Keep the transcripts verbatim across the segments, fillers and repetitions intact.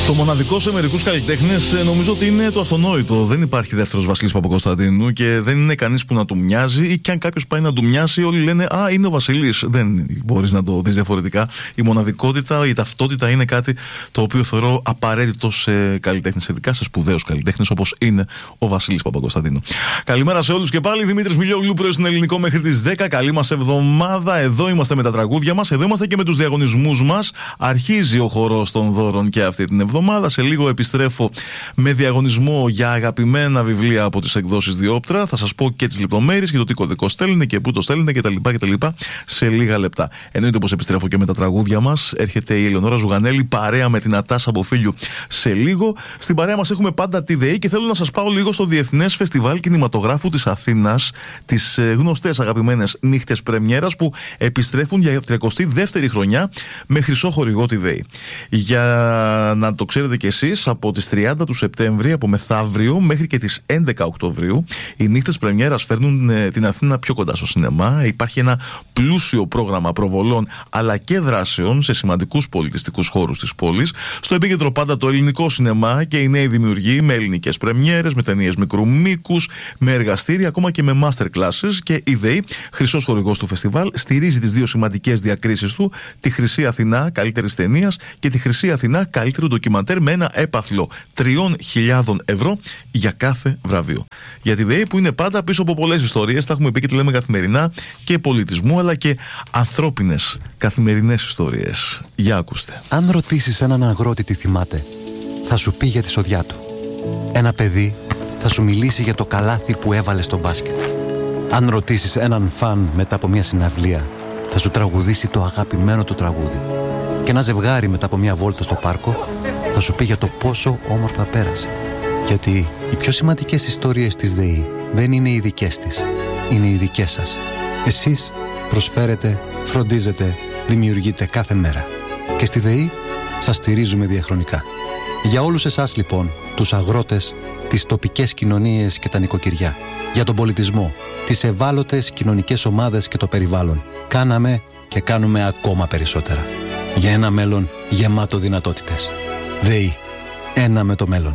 Το μοναδικό σε μερικούς καλλιτέχνες νομίζω ότι είναι το αυτονόητο. Δεν υπάρχει δεύτερος Βασίλης Παπακοσταντίνου και δεν είναι κανείς που να του μοιάζει, ή και αν κάποιος πάει να του μοιάσει, όλοι λένε «Α, είναι ο Βασίλης». Δεν μπορείς να το δεις διαφορετικά. Η μοναδικότητα, η ταυτότητα είναι κάτι το οποίο θεωρώ απαραίτητο σε καλλιτέχνες, ειδικά σε σπουδαίους καλλιτέχνες όπως είναι ο Βασίλης Παπακοσταντίνου. Καλημέρα σε όλους και πάλι. Δημήτρης Μιλιόγλου, πρωί στην Ελληνικό μέχρι τις δέκα. Καλή μας εβδομάδα. Εδώ είμαστε με τα τραγούδια μας, εδώ είμαστε και με τους διαγωνισμούς μας. Αρχίζει ο χορός των δώρων και αυτή την εβδομάδα. Σε λίγο επιστρέφω με διαγωνισμό για αγαπημένα βιβλία από τις εκδόσεις Διόπτρα. Θα σας πω και τις λεπτομέρειες και το τι κωδικό στέλνετε και πού το στέλνετε κτλ. κτλ. Σε λίγα λεπτά. Εννοείται πως επιστρέφω και με τα τραγούδια μας. Έρχεται η Ελεονόρα Ζουγανέλη παρέα με την Ατάσα Μποφίλιου σε λίγο. Στην παρέα μας έχουμε πάντα τη ΔΕΗ και θέλω να σας πάω λίγο στο Διεθνές Φεστιβάλ Κινηματογράφου της Αθήνας, τις γνωστές αγαπημένες νύχτες πρεμιέρας που επιστρέφουν για τριακοστή δεύτερη χρονιά με χρυσό χορηγό τη ΔΕΗ. Για να το ξέρετε κι εσείς, από τις τριάντα του Σεπτέμβρη, από μεθαύριο μέχρι και τις έντεκα Οκτωβρίου, οι νύχτες πρεμιέρας φέρνουν ε, την Αθήνα πιο κοντά στο σινεμά. Υπάρχει ένα πλούσιο πρόγραμμα προβολών αλλά και δράσεων σε σημαντικούς πολιτιστικούς χώρους της πόλης. Στο επίκεντρο πάντα το ελληνικό σινεμά και οι νέοι δημιουργοί με ελληνικές πρεμιέρες, με ταινίες μικρού μήκους, με εργαστήρια, ακόμα και με master classes. Και η ΔΕΗ, χρυσός χορηγός του φεστιβάλ, στηρίζει τις δύο σημαντικές διακρίσεις του, τη Χρυσή Αθηνά καλύτερης ταινίας και τη Χρυσή Αθηνά καλύτερου ντοκιμαντέρ, με ένα έπαθλο τριών χιλιάδων ευρώ για κάθε βραβείο. Για τη ΔΕΗ που είναι πάντα πίσω από πολλές ιστορίες, τα έχουμε πει και τη λέμε καθημερινά, και πολιτισμού αλλά και ανθρώπινες καθημερινές ιστορίες. Για ακούστε. Αν ρωτήσεις έναν αγρότη τι θυμάται, θα σου πει για τη σοδιά του. Ένα παιδί θα σου μιλήσει για το καλάθι που έβαλε στο μπάσκετ. Αν ρωτήσεις έναν φαν μετά από μια συναυλία, θα σου τραγουδήσει το αγαπημένο του τραγούδι. Και ένα ζευγάρι μετά από μια βόλτα στο πάρκο θα σου πει για το πόσο όμορφα πέρασε. Γιατί οι πιο σημαντικές ιστορίες της ΔΕΗ δεν είναι οι δικές της, είναι οι δικές σας. Εσείς προσφέρετε, φροντίζετε, δημιουργείτε κάθε μέρα. Και στη ΔΕΗ σας στηρίζουμε διαχρονικά. Για όλους εσάς λοιπόν, τους αγρότες, τις τοπικές κοινωνίες και τα νοικοκυριά, για τον πολιτισμό, τις ευάλωτες κοινωνικές ομάδες και το περιβάλλον, κάναμε και κάνουμε ακόμα περισσότερα. Για ένα μέλλον γεμάτο δυνατότητες. ΔΕΗ. Ένα με το μέλλον.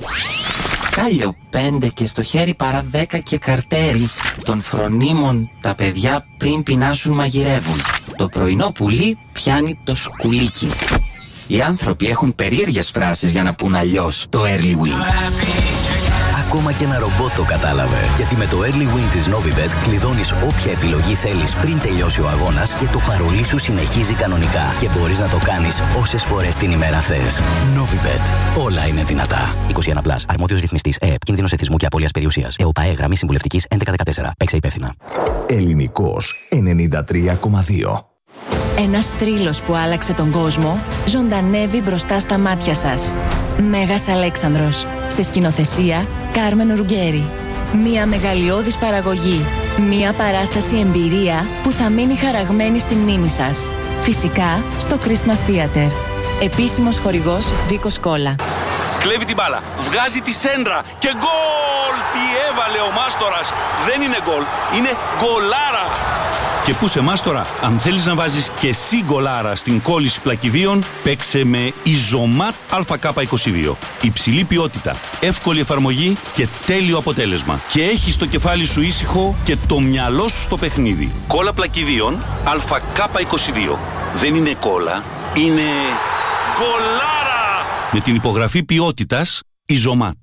Κάλιο πέντε και στο χέρι παρά δέκα και καρτέρι. Των φρονίμων τα παιδιά πριν πεινάσουν μαγειρεύουν. Το πρωινό πουλί πιάνει το σκουλίκι. Οι άνθρωποι έχουν περίεργες φράσεις για να πουν αλλιώς το early win. Ακόμα και ένα ρομπότ το κατάλαβε. Γιατί με το early win της Novibet κλειδώνεις όποια επιλογή θέλεις πριν τελειώσει ο αγώνας και το παρολί σου συνεχίζει κανονικά. Και μπορείς να το κάνεις όσες φορές την ημέρα θες. Novibet. Όλα είναι δυνατά. είκοσι ένα συν. Αρμόδιος ρυθμιστής ΕΕΠ. Κίνδυνος εθισμού και απώλειας περιουσίας. ΕΟΠΑΕ. Γραμμή συμβουλευτικής έντεκα δεκατέσσερα. Παίξε υπεύθυνα. Ελληνικός ενενήντα τρία κόμμα δύο. Ένας θρύλος που άλλαξε τον κόσμο ζωντανεύει μπροστά στα μάτια σας. Μέγας Αλέξανδρος. Σε σκηνοθεσία Κάρμεν Ρουγκέρι. Μια μεγαλειώδης παραγωγή. Μια παράσταση εμπειρία που θα μείνει χαραγμένη στη μνήμη σας. Φυσικά στο Christmas Theater. Επίσημος χορηγός Βίκος Κόλλα. Κλέβει την μπάλα, βγάζει τη σέντρα και γκολ! Τι έβαλε ο Μάστορας! Δεν είναι γκολ, είναι γκολάρα! Και πού σε Μάστορα, αν θέλεις να βάζεις και εσύ γκολάρα στην κόλληση πλακιδίων, παίξε με Ιζωμάτ Α Κ είκοσι δύο. Υψηλή ποιότητα, εύκολη εφαρμογή και τέλειο αποτέλεσμα. Και έχεις το κεφάλι σου ήσυχο και το μυαλό σου στο παιχνίδι. Κόλλα πλακιδίων Α Κ είκοσι δύο. Δεν είναι κόλλα, είναι γκολάρα! Με την υπογραφή ποιότητας Ιζωμάτ.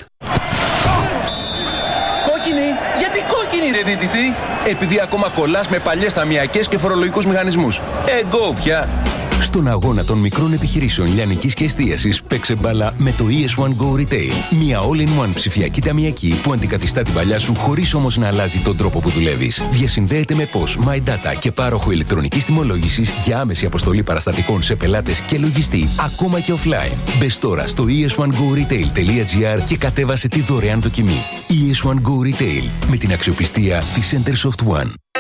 Κόκκινη! Γιατί κόκκινη ρε δίτητη? Επειδή ακόμα κολλάς με παλιές ταμιακές και φορολογικούς μηχανισμούς. Εγκό πια! Στον αγώνα των μικρών επιχειρήσεων λιανικής και εστίασης παίξε μπάλα με το ι ες one Go Retail. Μια all-in-one ψηφιακή ταμιακή που αντικαθιστά την παλιά σου χωρίς όμως να αλλάζει τον τρόπο που δουλεύεις. Διασυνδέεται με P O S, MyData και πάροχο ηλεκτρονικής τιμολόγησης για άμεση αποστολή παραστατικών σε πελάτες και λογιστή, ακόμα και offline. Μπες τώρα στο ι ες one go retail τελεία τζι άρ και κατέβασε τη δωρεάν δοκιμή. ι ες one Go Retail με την αξιοπιστία της Centersoft One.